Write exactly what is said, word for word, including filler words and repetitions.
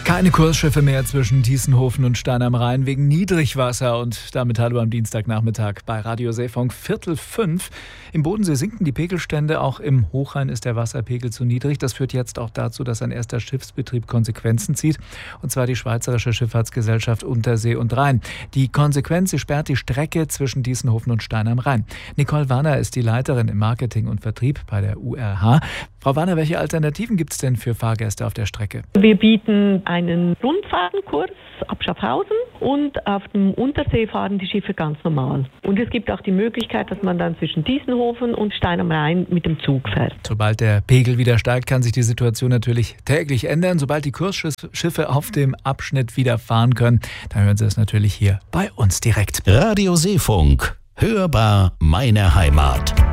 Keine Kursschiffe mehr zwischen Thiesenhofen und Stein am Rhein wegen Niedrigwasser. Und damit hallo am Dienstagnachmittag bei Radio Seefunk Viertel fünf. Im Bodensee sinken die Pegelstände, auch im Hochrhein ist der Wasserpegel zu niedrig. Das führt jetzt auch dazu, dass ein erster Schiffsbetrieb Konsequenzen zieht. Und zwar die Schweizerische Schifffahrtsgesellschaft Untersee und Rhein. Die Konsequenz, sie sperrt die Strecke zwischen Thiesenhofen und Stein am Rhein. Nicole Warner ist die Leiterin im Marketing und Vertrieb bei der U R H. Frau Warner, welche Alternativen gibt es denn für Fahrgäste auf der Strecke? Wir bieten einen Rundfahrtenkurs ab Schaffhausen und auf dem Untersee fahren die Schiffe ganz normal. Und es gibt auch die Möglichkeit, dass man dann zwischen Thiesenhofen und Stein am Rhein mit dem Zug fährt. Sobald der Pegel wieder steigt, kann sich die Situation natürlich täglich ändern. Sobald die Kursschiffe auf dem Abschnitt wieder fahren können, dann hören Sie es natürlich hier bei uns direkt. Radio Seefunk, hörbar meine Heimat.